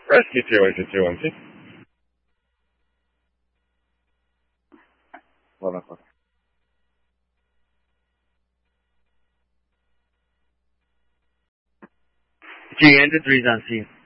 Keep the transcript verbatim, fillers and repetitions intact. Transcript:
Rescue two one two two one two. Hold on, hold on. G N to three's on scene.